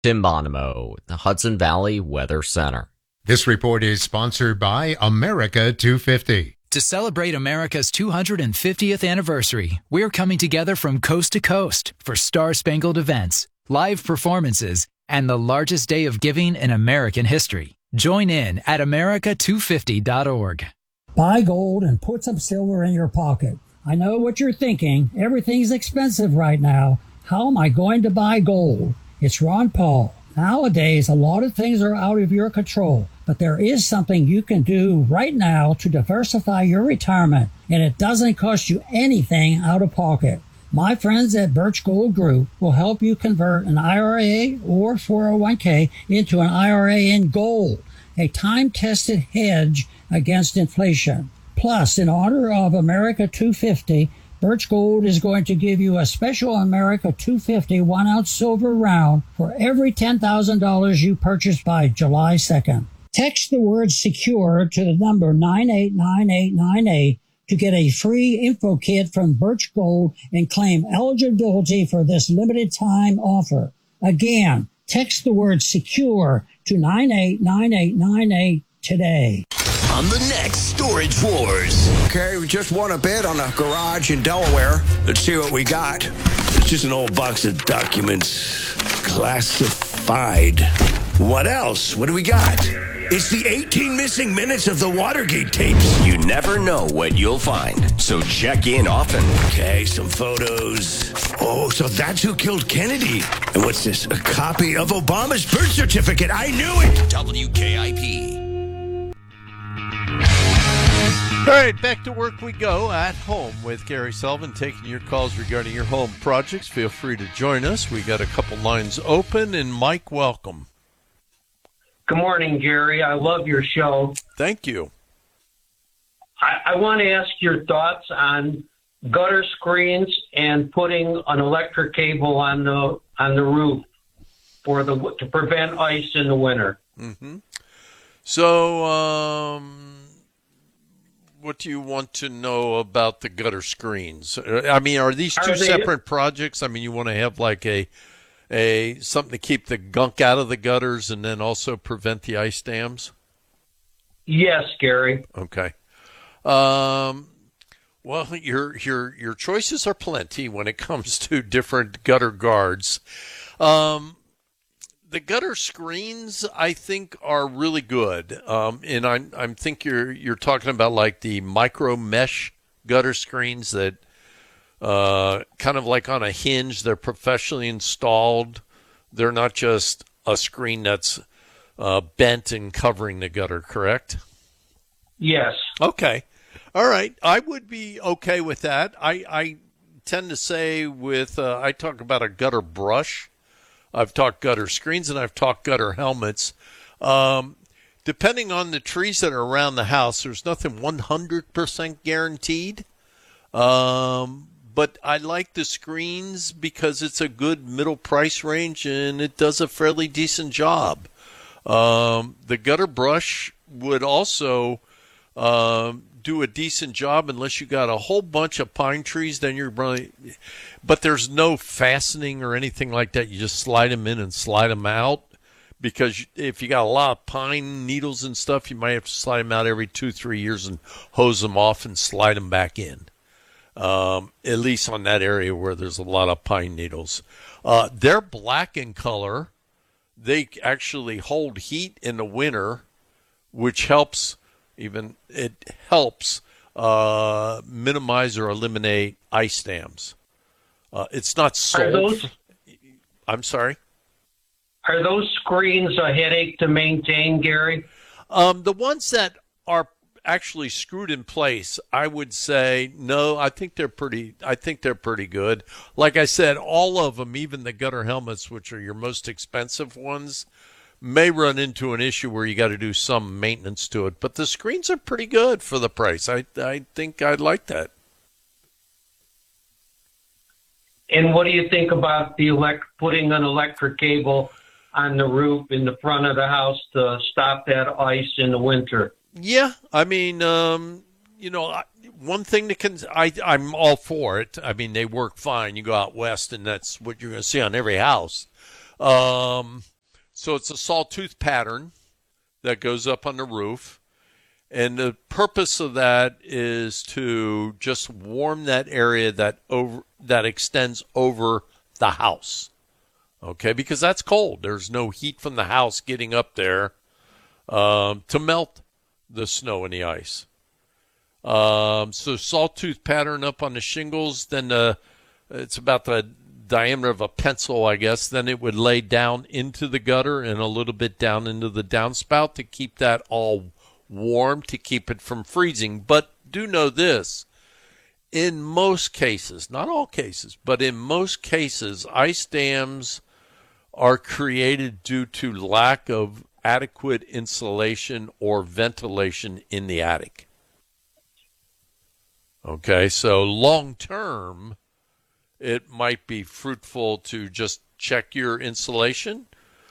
Tim Bonomo, the Hudson Valley Weather Center. This report is sponsored by America 250. To celebrate America's 250th anniversary, we're coming together from coast to coast for star-spangled events, live performances, and the largest day of giving in American history. Join in at america250.org. Buy gold and put some silver in your pocket. I know what you're thinking. Everything's expensive right now. How am I going to buy gold? It's Ron Paul. Nowadays, a lot of things are out of your control, but there is something you can do right now to diversify your retirement, and it doesn't cost you anything out of pocket. My friends at Birch Gold Group will help you convert an IRA or 401k into an IRA in gold, a time-tested hedge against inflation. Plus, in honor of America 250, Birch Gold is going to give you a special America 250 1-ounce silver round for every $10,000 you purchase by July 2nd. Text the word SECURE to the number 989898 to get a free info kit from Birch Gold and claim eligibility for this limited time offer. Again, text the word SECURE to 989898 today. On the next Storage Wars. Okay, we just won a bid on a garage in Delaware. Let's see what we got. It's just an old box of documents. Classified. What else? What do we got? It's the 18 missing minutes of the Watergate tapes. You never know what you'll find, so check in often. Okay, some photos. Oh, so that's who killed Kennedy. And what's this? A copy of Obama's birth certificate. I knew it. WKIP. All right, back to work we go at home with Gary Sullivan, taking your calls regarding your home projects. Feel free to join us. We got a couple lines open, and Mike, welcome. Good morning, Gary. I love your show. Thank you. I want to ask your thoughts on gutter screens and putting an electric cable on the roof to prevent ice in the winter. Mm-hmm. So, what do you want to know about the gutter screens? I mean, are these two separate projects? I mean, you want to have like a something to keep the gunk out of the gutters and then also prevent the ice dams? Yes, Gary. Okay. Well, your choices are plenty when it comes to different gutter guards. The gutter screens, I think, are really good, and I think you're talking about like the micro mesh gutter screens that kind of like on a hinge. They're professionally installed. They're not just a screen that's bent and covering the gutter. Correct? Yes. Okay. All right. I would be okay with that. I tend to say I talk about a gutter brush. I've talked gutter screens, and I've talked gutter helmets. Depending on the trees that are around the house, there's nothing 100% guaranteed. But I like the screens because it's a good middle price range, and it does a fairly decent job. The gutter brush would also do a decent job unless you got a whole bunch of pine trees. Then you're really, but there's no fastening or anything like that. You just slide them in and slide them out, because if you got a lot of pine needles and stuff, you might have to slide them out every 2-3 years and hose them off and slide them back in. At least on that area where there's a lot of pine needles. They're black in color. They actually hold heat in the winter, which helps. It helps minimize or eliminate ice dams. It's not sold. I'm sorry? Are those screens a headache to maintain, Gary? The ones that are actually screwed in place, I would say no. I think they're pretty good. Like I said, all of them, even the gutter helmets, which are your most expensive ones, may run into an issue where you got to do some maintenance to it, but the screens are pretty good for the price. I think I'd like that. And what do you think about putting an electric cable on the roof in the front of the house to stop that ice in the winter? Yeah, I mean, one thing I'm all for it. I mean, they work fine. You go out west, and that's what you're going to see on every house. So it's a sawtooth pattern that goes up on the roof. And the purpose of that is to just warm that area that extends over the house. Okay, because that's cold. There's no heat from the house getting up there to melt the snow and the ice. So sawtooth pattern up on the shingles, then it's about the diameter of a pencil, I guess. Then it would lay down into the gutter and a little bit down into the downspout to keep that all warm, to keep it from freezing. But do know this, in most cases, not all cases, but in most cases, ice dams are created due to lack of adequate insulation or ventilation in the attic. Okay, so long term, it might be fruitful to just check your insulation.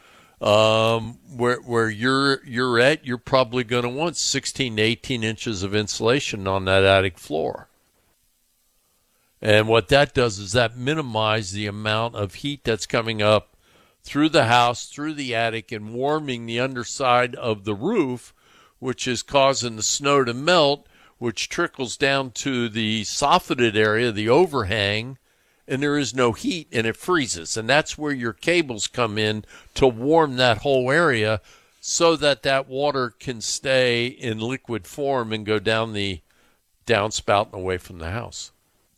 Where you're at, you're probably going to want 16 to 18 inches of insulation on that attic floor. And what that does is that minimizes the amount of heat that's coming up through the house, through the attic, and warming the underside of the roof, which is causing the snow to melt, which trickles down to the soffitted area, the overhang, and there is no heat, and it freezes. And that's where your cables come in to warm that whole area so that that water can stay in liquid form and go down the downspout and away from the house.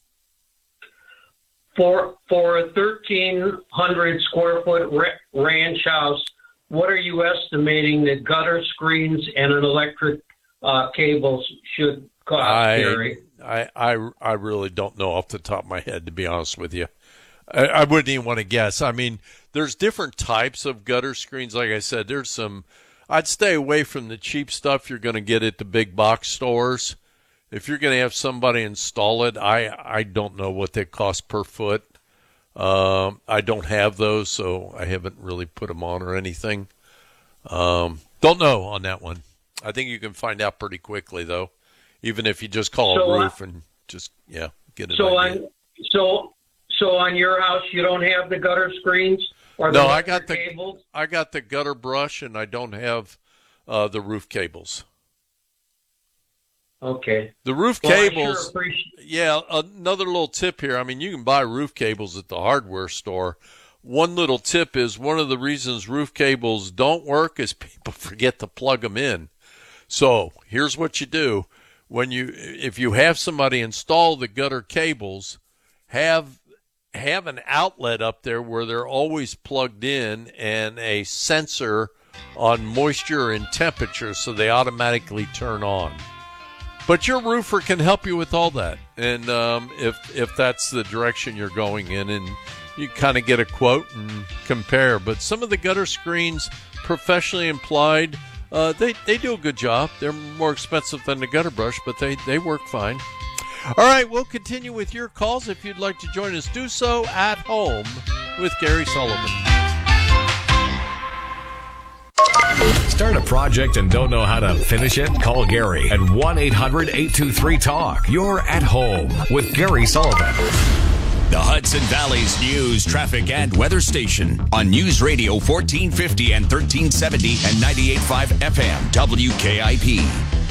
For a 1,300 square foot ranch house, what are you estimating that gutter screens and an electric cables should cost, Gary? I really don't know off the top of my head, to be honest with you. I wouldn't even want to guess. I mean, there's different types of gutter screens. Like I said, there's some. I'd stay away from the cheap stuff you're going to get at the big box stores. If you're going to have somebody install it, I don't know what they cost per foot. I don't have those, so I haven't really put them on or anything. Don't know on that one. I think you can find out pretty quickly, though, even if you just call a roof and just, get it. So on your house, you don't have the gutter screens? Or no, I got the cables? I got the gutter brush, and I don't have the roof cables. Okay. The roof cables, another little tip here. I mean, you can buy roof cables at the hardware store. One little tip is one of the reasons roof cables don't work is people forget to plug them in. So here's what you do. If you have somebody install the gutter cables, have an outlet up there where they're always plugged in and a sensor on moisture and temperature so they automatically turn on. But your roofer can help you with all that. And if that's the direction you're going in, and you kind of get a quote and compare. But some of the gutter screens, professionally applied, they do a good job. They're more expensive than the gutter brush, but they work fine. All right, we'll continue with your calls. If you'd like to join us, do so at home with Gary Sullivan. Start a project and don't know how to finish it? Call Gary at 1-800-823-TALK. You're at home with Gary Sullivan. The Hudson Valley's news, traffic, and weather station on News Radio 1450 and 1370 and 98.5 FM WKIP.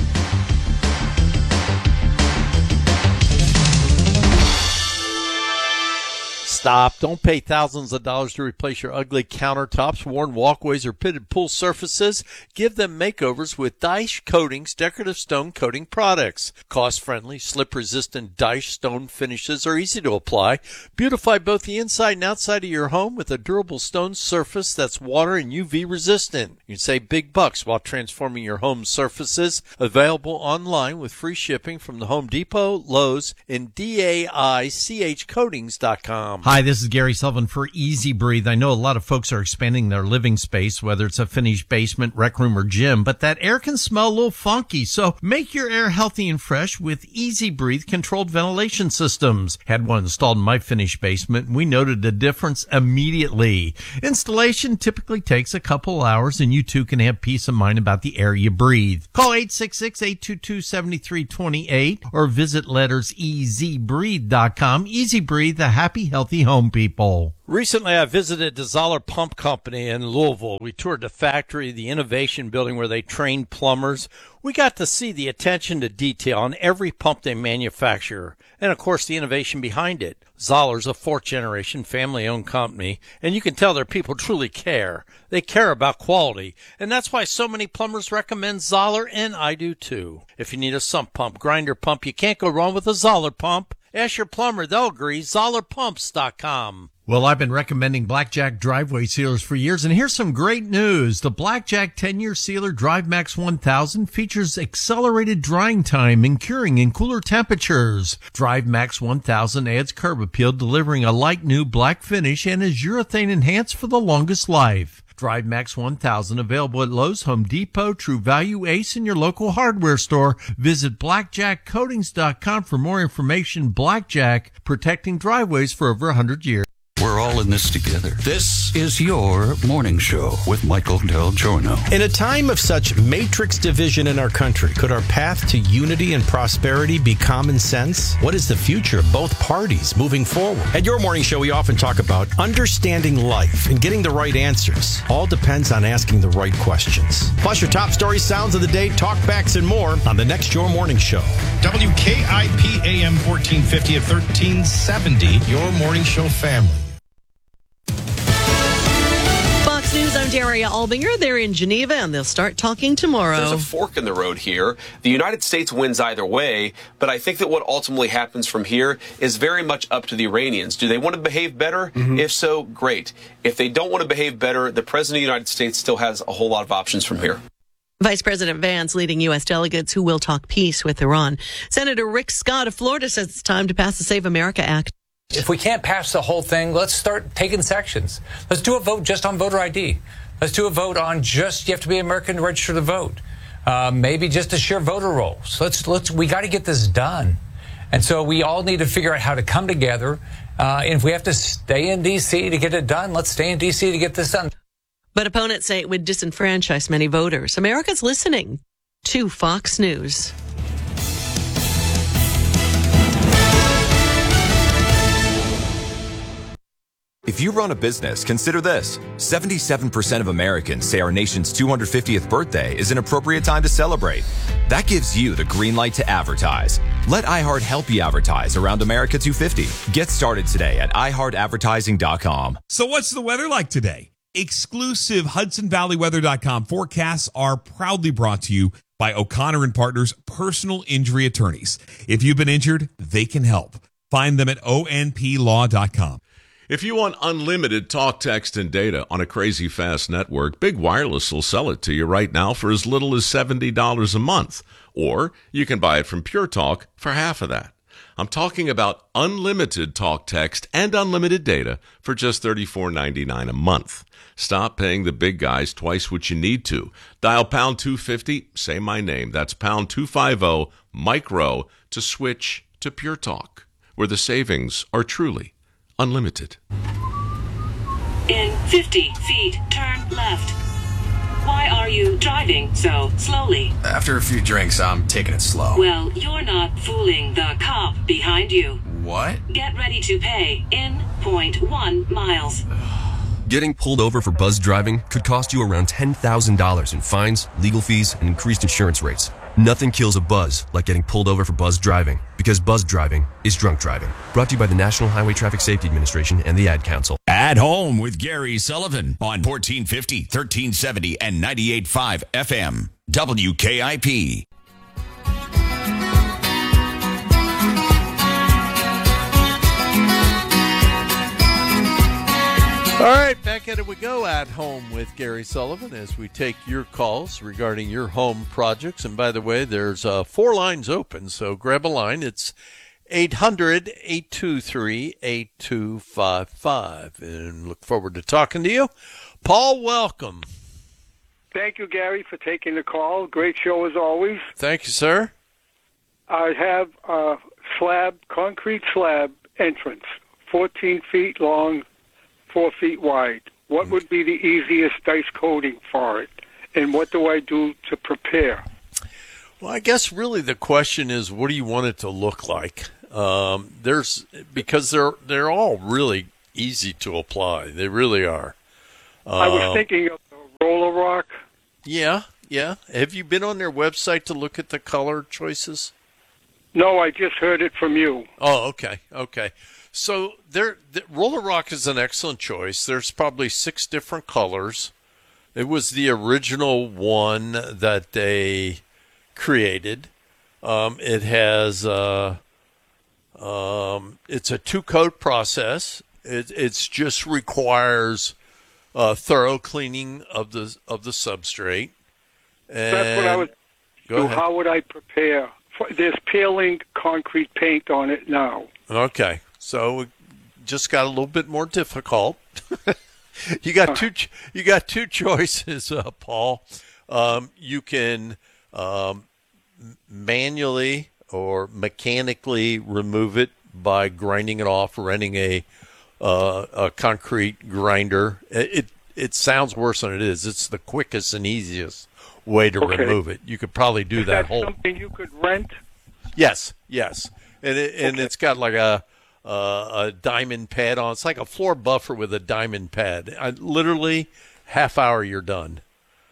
Stop. Don't pay thousands of dollars to replace your ugly countertops, worn walkways, or pitted pool surfaces. Give them makeovers with Dyche Coatings decorative stone coating products. Cost-friendly, slip-resistant Dyche stone finishes are easy to apply. Beautify both the inside and outside of your home with a durable stone surface that's water and UV resistant. You can save big bucks while transforming your home surfaces. Available online with free shipping from the Home Depot, Lowe's, and DAICHcoatings.com. Hi, this is Gary Sullivan for Easy Breathe. I know a lot of folks are expanding their living space, whether it's a finished basement, rec room, or gym, but that air can smell a little funky. So make your air healthy and fresh with Easy Breathe controlled ventilation systems. Had one installed in my finished basement, and we noted a difference immediately. Installation typically takes a couple hours, and you too can have peace of mind about the air you breathe. Call 866-822-7328 or visit lettersEasyBreathe.com. Easy Breathe, the happy, healthy happy home people. Recently, I visited the Zoller Pump Company in Louisville. We toured the factory, the innovation building where they train plumbers. We got to see the attention to detail on every pump they manufacture, and of course the innovation behind it. Zoller's a fourth-generation family-owned company, and you can tell their people truly care. They care about quality, and that's why so many plumbers recommend Zoller, and I do too. If you need a sump pump, grinder pump, you can't go wrong with a Zoller pump. Ask your plumber, they'll agree. ZollerPumps.com. Well, I've been recommending Blackjack driveway sealers for years, and here's some great news. The Blackjack 10-year sealer DriveMax 1000 features accelerated drying time and curing in cooler temperatures. DriveMax 1000 adds curb appeal, delivering a light new black finish, and is urethane enhanced for the longest life. DriveMax 1000 available at Lowe's, Home Depot, True Value, Ace, and your local hardware store. Visit blackjackcoatings.com for more information. Blackjack, protecting driveways for over 100 years. We're all in this together. This is your morning show with Michael Del Giorno. In a time of such matrix division in our country, could our path to unity and prosperity be common sense? What is the future of both parties moving forward? At your morning show, we often talk about understanding life and getting the right answers. All depends on asking the right questions. Plus your top stories, sounds of the day, talkbacks, and more on the next Your Morning Show. WKIP AM 1450 at 1370, your morning show family. Fox News, I'm Daria Albinger. They're in Geneva, and they'll start talking tomorrow. There's a fork in the road here. The United States wins either way, but I think that what ultimately happens from here is very much up to the Iranians. Do they want to behave better? If so, great. If they don't want to behave better, the President of the United States still has a whole lot of options from here. Vice President Vance leading U.S. delegates who will talk peace with Iran. Senator Rick Scott of Florida says it's time to pass the Save America Act. If we can't pass the whole thing, let's start taking sections. Let's do a vote just on voter ID. Let's do a vote on just you have to be American to register to vote. Maybe just a sheer voter roll. So we got to get this done. And so we all need to figure out how to come together. And if we have to stay in D.C. to get it done, let's stay in D.C. to get this done. But opponents say it would disenfranchise many voters. America's listening to Fox News. If you run a business, consider this. 77% of Americans say our nation's 250th birthday is an appropriate time to celebrate. That gives you the green light to advertise. Let iHeart help you advertise around America 250. Get started today at iHeartAdvertising.com. So what's the weather like today? Exclusive HudsonValleyWeather.com forecasts are proudly brought to you by O'Connor & Partners Personal Injury Attorneys. If you've been injured, they can help. Find them at onplaw.com. If you want unlimited talk, text, and data on a crazy fast network, Big Wireless will sell it to you right now for as little as $70 a month. Or you can buy it from Pure Talk for half of that. I'm talking about unlimited talk, text, and unlimited data for just $34.99 a month. Stop paying the big guys twice what you need to. Dial pound 250, say my name. That's pound 250, Mike Rowe, to switch to Pure Talk, where the savings are truly unlimited. In 50 feet, turn left. Why are you driving so slowly? After a few drinks, I'm taking it slow. Well, you're not fooling the cop behind you. What? Get ready to pay in 0.1 miles. Getting pulled over for buzz driving could cost you around $10,000 in fines, legal fees, and increased insurance rates. Nothing kills a buzz like getting pulled over for buzz driving, because buzz driving is drunk driving. Brought to you by the National Highway Traffic Safety Administration and the Ad Council. At Home with Gary Sullivan on 1450, 1370, and 98.5 FM. WKIP. All right, back at it we go at Home with Gary Sullivan as we take your calls regarding your home projects. And by the way, there's 4 lines open, so grab a line. It's 800-823-8255. And look forward to talking to you. Paul, welcome. Thank you, Gary, for taking the call. Great show as always. Thank you, sir. I have a concrete slab entrance, 14 feet long, 4 feet wide. What would be the easiest dice coating for it? And what do I do to prepare? Well, I guess really the question is, what do you want it to look like? Because they're all really easy to apply. They really are. I was thinking of the Roller Rock. Yeah. Have you been on their website to look at the color choices? No, I just heard it from you. Oh, okay. So the Roller Rock is an excellent choice. There's probably 6 different colors. It was the original one that they created. It has it's a 2-coat process. It just requires thorough cleaning of the substrate. And that's what I was. Go ahead. How would I prepare? There's peeling concrete paint on it now. Okay, so it just got a little bit more difficult. You got two choices, Paul. You can manually or mechanically remove it by grinding it off, renting a concrete grinder. It sounds worse than it is. It's the quickest and easiest way to remove it. You could probably do that whole. Something you could rent? Yes, and it's got like a diamond pad on. It's like a floor buffer with a diamond pad. Literally, half hour you're done.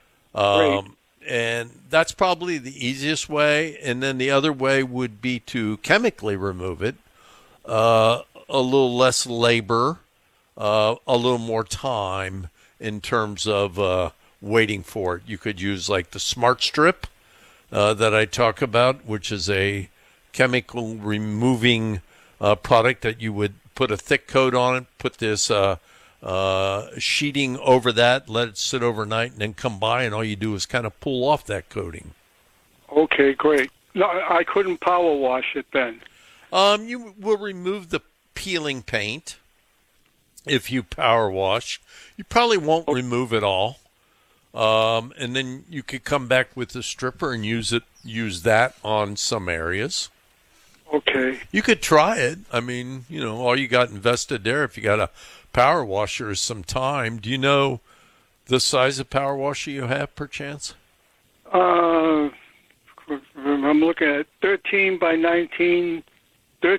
And that's probably the easiest way. And then the other way would be to chemically remove it. A little less labor, a little more time in terms of waiting for it. You could use like the Smart Strip that I talk about, which is a chemical removing product that you would put a thick coat on it, put this sheeting over that, let it sit overnight, and then come by, and all you do is kind of pull off that coating. Okay, great. No, I couldn't power wash it then. You will remove the peeling paint if you power wash. You probably won't remove it all. And then you could come back with the stripper and use that on some areas. Okay. You could try it. I mean, all you got invested there, if you got a power washer, is some time. Do you know the size of power washer you have, perchance? I'm looking at 13 by 19 by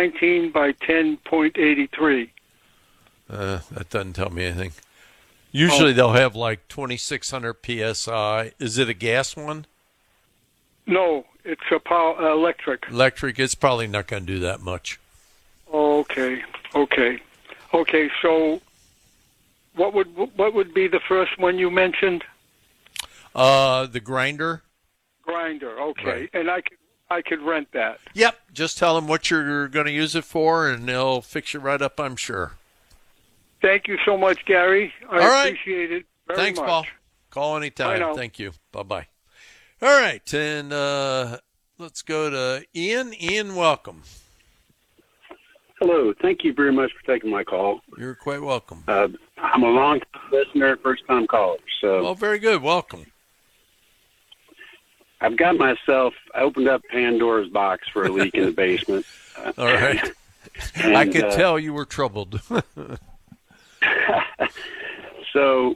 10.83. That doesn't tell me anything. Usually they'll have like 2,600 PSI. Is it a gas one? No, it's a power electric. Electric. It's probably not going to do that much. Okay. So, what would be the first one you mentioned? The grinder. Grinder. Okay, right. And I could rent that. Yep. Just tell them what you're going to use it for, and they'll fix you right up, I'm sure. Thank you so much, Gary. I appreciate it very much. Thanks, Paul. Call anytime. Thank you. Bye-bye. All right, and let's go to Ian. Ian, welcome. Hello. Thank you very much for taking my call. You're quite welcome. I'm a long-time listener, first-time caller. So, well, very good. Welcome. I've got myself, I opened up Pandora's box for a leak in the basement. All right. And, I could tell you were troubled. So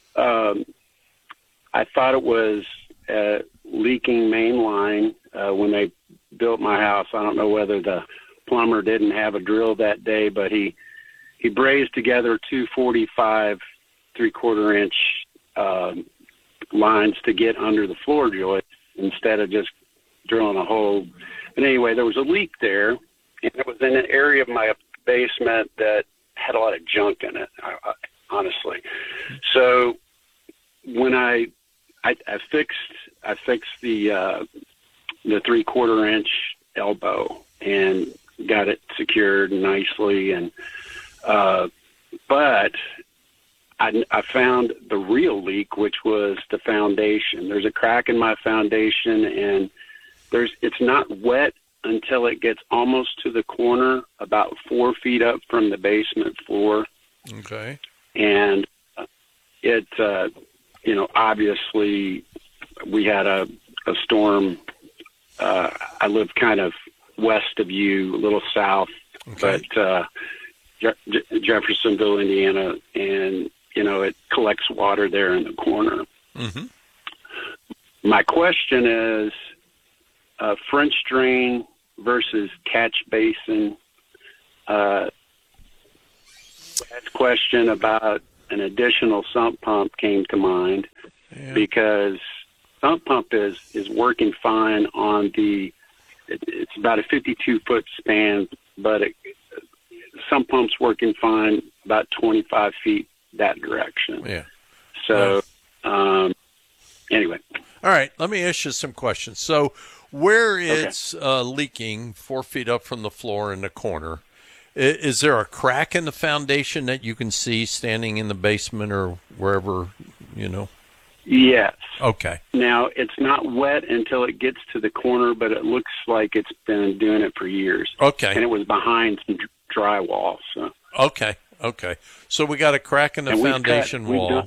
I thought it was leaking main line when they built my house. I don't know whether the plumber didn't have a drill that day, but he brazed together 245 3/4-inch lines to get under the floor joist instead of just drilling a hole. But anyway, there was a leak there, and it was in an area of my basement that had a lot of junk in it, honestly. So when I fixed the 3/4-inch elbow and got it secured nicely, and but I found the real leak, which was the foundation. There's a crack in my foundation, and it's not wet until it gets almost to the corner, about 4 feet up from the basement floor. Okay. And it, obviously we had a storm. I live kind of west of you, a little south, but Jeffersonville, Indiana, and, it collects water there in the corner. Mm-hmm. My question is, French drain versus catch basin. That question about an additional sump pump came to mind because sump pump is working fine on it's about a 52-foot span, but sump pump's working fine about 25 feet that direction. Yeah. So, anyway. All right, let me ask you some questions. So where it's leaking 4 feet up from the floor in the corner, is there a crack in the foundation that you can see standing in the basement or wherever, Yes. Okay. Now, it's not wet until it gets to the corner, but it looks like it's been doing it for years. Okay. And it was behind some drywall. So. Okay. So we got a crack in the foundation wall,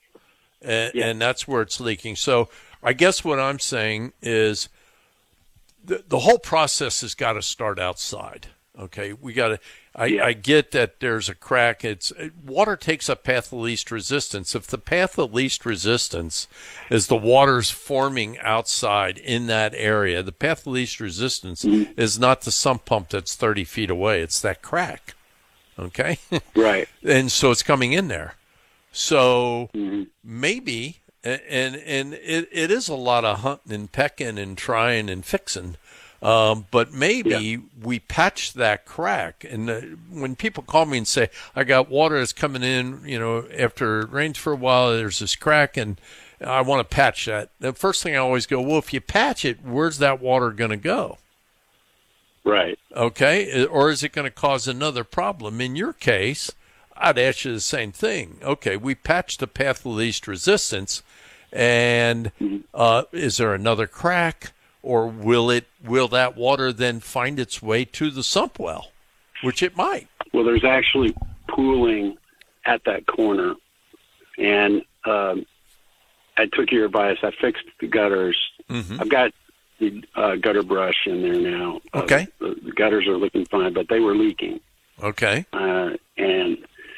and that's where it's leaking. So I guess what I'm saying is the whole process has got to start outside. Okay, we got to. I get that there's a crack. Water takes a path of least resistance. If the path of least resistance is the water's forming outside in that area, the path of least resistance is not the sump pump that's 30 feet away. It's that crack. Okay, right. And so it's coming in there. So maybe, and it is a lot of hunting and pecking and trying and fixing. But maybe we patch that crack. And when people call me and say, I got water that's coming in, after it rains for a while, there's this crack and I want to patch that. The first thing I always go, well, if you patch it, where's that water going to go? Right. Okay. Or is it going to cause another problem? In your case, I'd ask you the same thing. Okay. We patched the path of least resistance and, is there another crack? Or will that water then find its way to the sump well, which it might? Well, there's actually pooling at that corner, and I took your advice. I fixed the gutters. I've got the gutter brush in there now. Okay. The gutters are looking fine, but they were leaking. Okay. And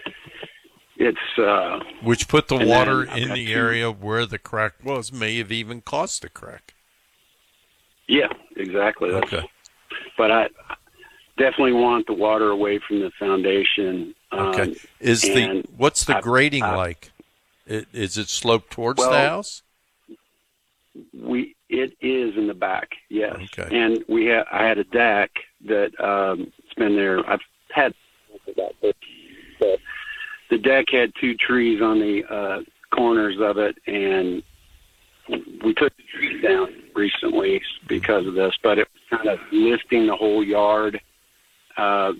it's which put the water in the area where the crack was, may have even caused the crack. Yeah, exactly. Okay. But I definitely want the water away from the foundation. Okay. What's the grading like? Is it sloped towards the house? It is in the back, yes. Okay. And I had a deck that it's been there. I've had about this, but the deck had 2 trees on the corners of it, and we took the trees down recently because of this, but it was kind of lifting the whole yard for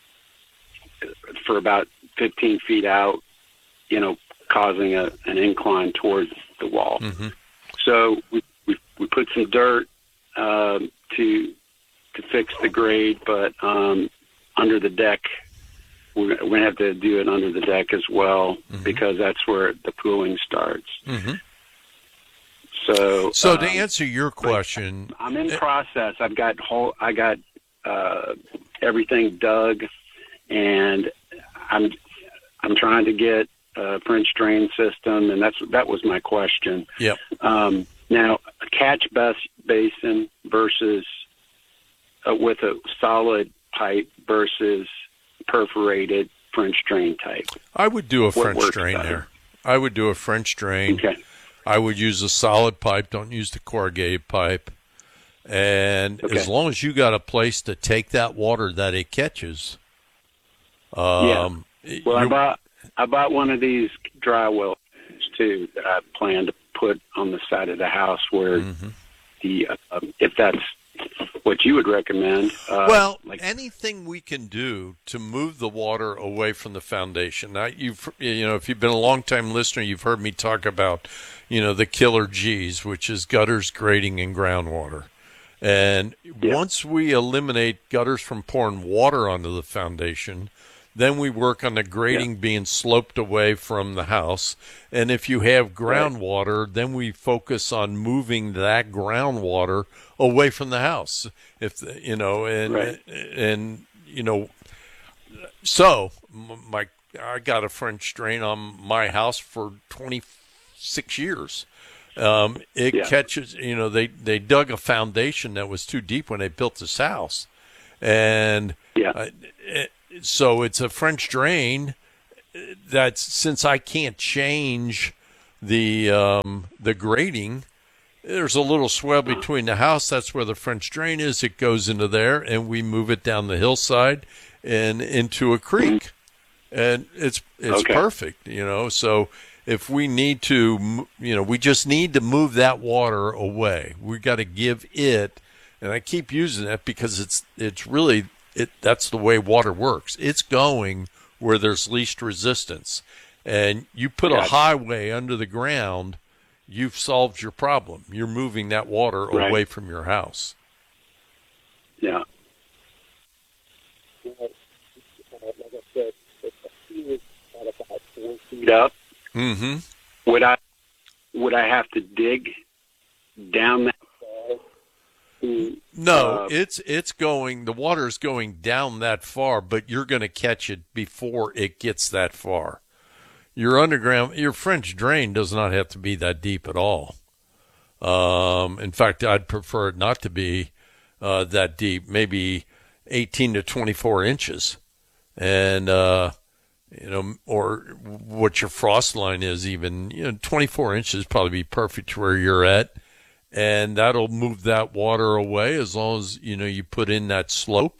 about 15 feet out, causing an incline towards the wall. So we put some dirt to fix the grade, but under the deck, we're going to have to do it under the deck as well because that's where the pooling starts. So to answer your question, I'm in process. I got everything dug, and I'm trying to get a French drain system, and that was my question. Yep. Now, a catch basin versus with a solid pipe versus perforated French drain type. I would do a French drain there. I would do a French drain. Okay. I would use a solid pipe. Don't use the corrugated pipe. And as long as you got a place to take that water that it catches. Well, I bought one of these dry wells too that I plan to put on the side of the house where if that's what you would recommend. Anything we can do to move the water away from the foundation. Now, if you've been a long-time listener, you've heard me talk about, the killer G's, which is gutters, grading, and groundwater. And once we eliminate gutters from pouring water onto the foundation, then we work on the grading being sloped away from the house. And if you have groundwater, then we focus on moving that groundwater away from the house. So I got a French drain on my house for 26 years. It catches, they dug a foundation that was too deep when they built this house. And so it's a French drain that's since I can't change the grading, there's a little swell between the house. That's where the French drain is. It goes into there, and we move it down the hillside and into a creek, and it's perfect, So if we need to, we just need to move that water away. We got to give it, and I keep using that because it's really that's the way water works. It's going where there's least resistance, and you put a highway under the ground, you've solved your problem. You're moving that water away from your house. Yeah. Up. Mm-hmm. Would I have to dig down that far? No, it's going. The water is going down that far, but you're going to catch it before it gets that far. Your underground, your French drain does not have to be that deep at all. In fact, I'd prefer it not to be that deep, maybe 18 to 24 inches, and or what your frost line is. Even 24 inches probably be perfect to where you're at, and that'll move that water away as long as you put in that slope.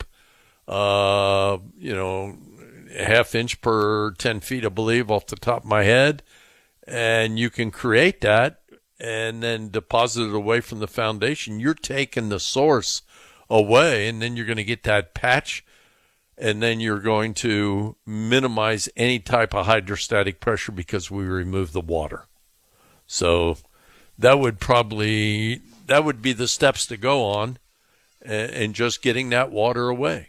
Half inch per 10 feet, I believe, off the top of my head. And you can create that and then deposit it away from the foundation. You're taking the source away, and then you're going to get that patch, and then you're going to minimize any type of hydrostatic pressure because we remove the water. So that would be the steps to go on, and just getting that water away.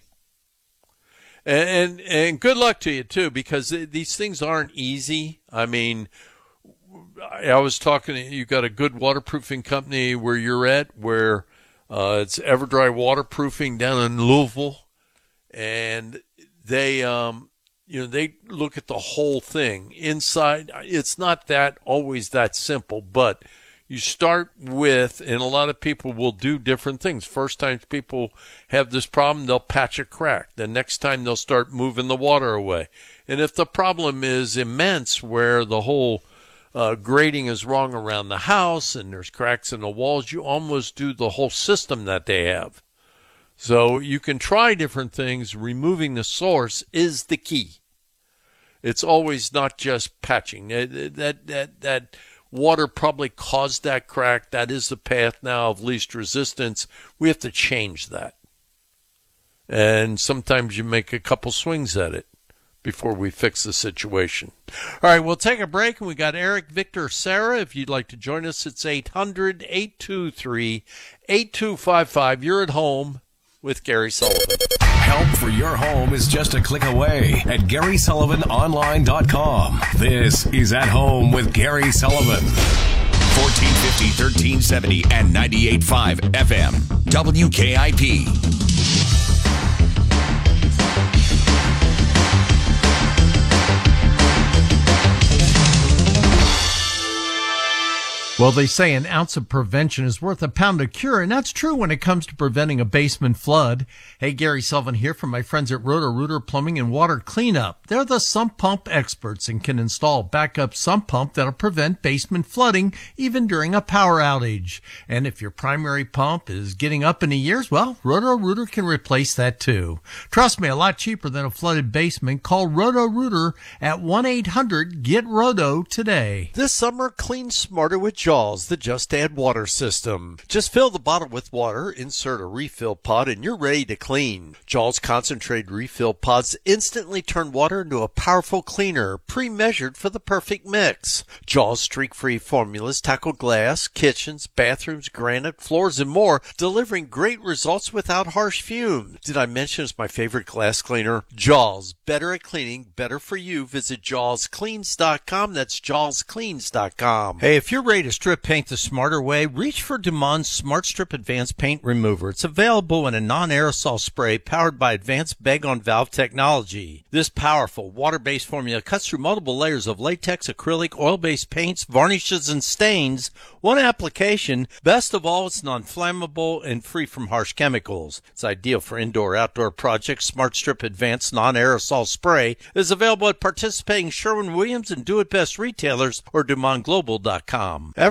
And good luck to you, too, because these things aren't easy. I mean, I was talking, you got a good waterproofing company where you're at, where it's Everdry Waterproofing down in Louisville, and they look at the whole thing inside. It's not always that simple, but you start with, and a lot of people will do different things. First time people have this problem, they'll patch a crack. The next time they'll start moving the water away. And if the problem is immense, where the whole grading is wrong around the house and there's cracks in the walls, you almost do the whole system that they have. So you can try different things. Removing the source is the key. It's always not just patching. That water probably caused that crack. That is the path now of least resistance. We have to change that. And sometimes you make a couple swings at it before we fix the situation. All right, we'll take a break, and we got Eric, Victor, Sarah. If you'd like to join us, it's 800-823-8255. You're at home with Gary Sullivan. Help for your home is just a click away at GarySullivanOnline.com. This is At Home with Gary Sullivan. 1450, 1370, and 98.5 FM. WKIP. Well, they say an ounce of prevention is worth a pound of cure, and that's true when it comes to preventing a basement flood. Hey, Gary Sullivan here from my friends at Roto-Rooter Plumbing and Water Cleanup. They're the sump pump experts and can install backup sump pump that'll prevent basement flooding even during a power outage. And if your primary pump is getting up in the years, well, Roto-Rooter can replace that too. Trust me, a lot cheaper than a flooded basement. Call Roto-Rooter at 1-800-GET-ROTO today. This summer, clean smarter with Jaws, the Just Add Water system. Just fill the bottle with water, insert a refill pod, and you're ready to clean. Jaws concentrated refill pods instantly turn water into a powerful cleaner, pre-measured for the perfect mix. Jaws streak-free formulas tackle glass, kitchens, bathrooms, granite, floors, and more, delivering great results without harsh fumes. Did I mention it's my favorite glass cleaner? Jaws, better at cleaning, better for you. Visit JawsCleans.com. That's JawsCleans.com. Hey, if you're ready to strip paint the smarter way, reach for Dumont Smart Strip Advanced Paint Remover. It's available in a non-aerosol spray powered by advanced bag-on-valve technology. This powerful water-based formula cuts through multiple layers of latex, acrylic, oil-based paints, varnishes, and stains One application, best of all, it's non-flammable and free from harsh chemicals. It's ideal for indoor-outdoor projects. Smart Strip Advanced Non-Aerosol Spray is available at participating Sherwin-Williams and Do It Best retailers or DuMontGlobal.com.